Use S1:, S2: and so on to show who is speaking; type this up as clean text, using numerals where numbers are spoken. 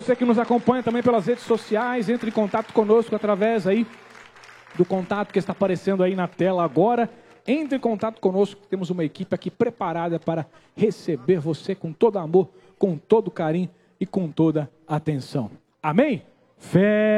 S1: você que nos acompanha também pelas redes sociais, entre em contato conosco através aí do contato que está aparecendo aí na tela agora. Entre em contato conosco, temos uma equipe aqui preparada para receber você com todo amor, com todo carinho e com toda atenção. Amém? Fé.